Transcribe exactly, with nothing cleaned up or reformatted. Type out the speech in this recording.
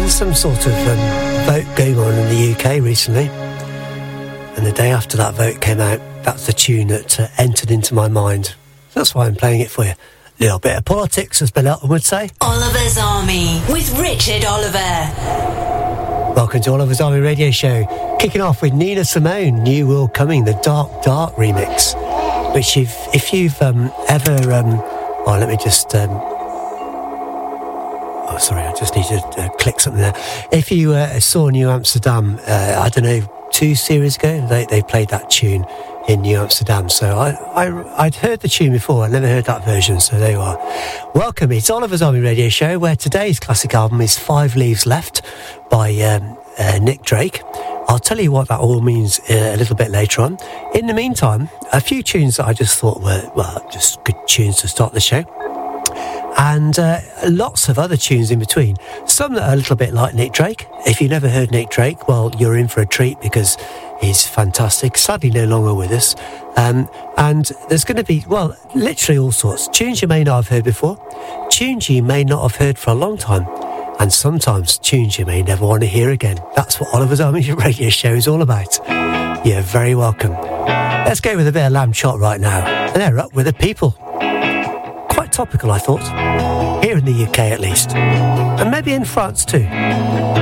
been some sort of um, vote going on in the U K recently, and the day after that vote came out, that's the tune that uh, entered into my mind. That's why I'm playing it for you. A little bit of politics, as Bill Elton would say. Oliver's Army with Richard Oliver. Welcome to Oliver's Army Radio Show. Kicking off with Nina Simone, New World Coming, the Dark Dark remix. Which, if, if you've um, ever... Um, oh, let me just... Um, oh, sorry, I just need to uh, click something there. If you uh, saw New Amsterdam, uh, I don't know, two series ago, they, they played that tune in New Amsterdam. So I, I, I'd heard the tune before, I never heard that version, so there you are. Welcome, it's Oliver's Army Radio Show, where today's classic album is Five Leaves Left by um, uh, Nick Drake. I'll tell you what that all means uh, a little bit later on. In the meantime, a few tunes that I just thought were, well, just good tunes to start the show. And uh, lots of other tunes in between. Some that are a little bit like Nick Drake. If you've never heard Nick Drake, well, you're in for a treat because he's fantastic. Sadly, no longer with us. Um, and there's going to be, well, literally all sorts. Tunes you may not have heard before. Tunes you may not have heard for a long time. And sometimes tunes you may never want to hear again. That's what Oliver's Army Radio Show is all about. You're very welcome. Let's go with a bit of Lamb Chop right now. And they're up with the people. Quite topical, I thought. Here in the U K, at least. And maybe in France, too.